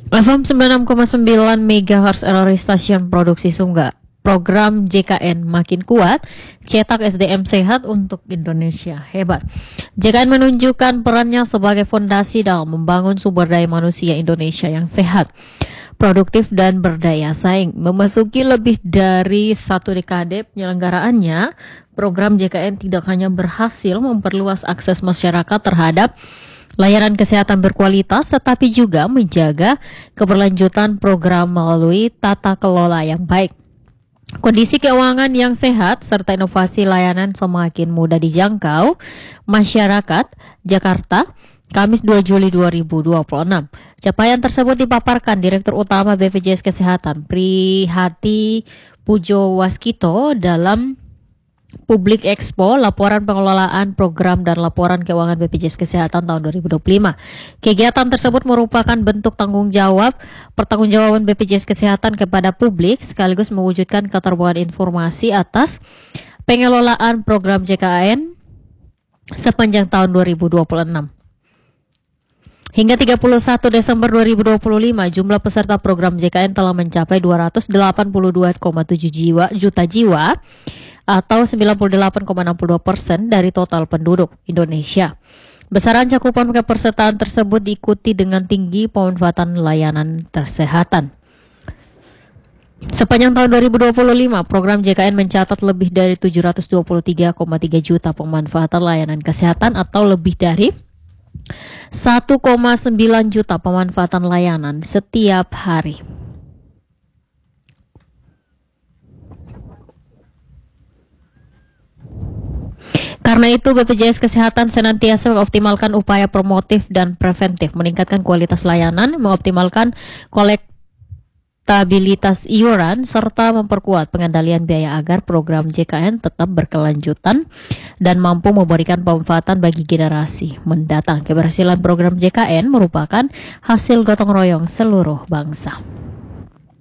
FM 96,9 MHz RRI Stasiun Produksi Sungga. Program JKN makin kuat, cetak SDM sehat untuk Indonesia hebat. JKN menunjukkan perannya sebagai fondasi dalam membangun sumber daya manusia Indonesia yang sehat, produktif dan berdaya saing. Memasuki lebih dari satu dekade penyelenggaraannya, program JKN tidak hanya berhasil memperluas akses masyarakat terhadap layanan kesehatan berkualitas, tetapi juga menjaga keberlanjutan program melalui tata kelola yang baik. Kondisi keuangan yang sehat serta inovasi layanan semakin mudah dijangkau masyarakat Jakarta. Kamis 2 Juli 2026. Capaian tersebut dipaparkan Direktur Utama BPJS Kesehatan Prihati Pujowaskito dalam Public Expo, laporan pengelolaan program dan laporan keuangan BPJS Kesehatan tahun 2025. Kegiatan tersebut merupakan bentuk pertanggungjawaban BPJS Kesehatan kepada publik sekaligus mewujudkan keterbukaan informasi atas pengelolaan program JKN sepanjang tahun 2026. Hingga 31 Desember 2025, jumlah peserta program JKN telah mencapai 282,7 juta jiwa atau 98,62% dari total penduduk Indonesia. Besaran cakupan kepesertaan tersebut diikuti dengan tinggi pemanfaatan layanan kesehatan. Sepanjang tahun 2025, program JKN mencatat lebih dari 723,3 juta pemanfaatan layanan kesehatan atau lebih dari 1,9 juta pemanfaatan layanan setiap hari. Karena itu, BPJS Kesehatan senantiasa mengoptimalkan upaya promotif dan preventif, meningkatkan kualitas layanan, mengoptimalkan kolektabilitas iuran, serta memperkuat pengendalian biaya agar program JKN tetap berkelanjutan dan mampu memberikan pemanfaatan bagi generasi mendatang. Keberhasilan program JKN merupakan hasil gotong royong seluruh bangsa.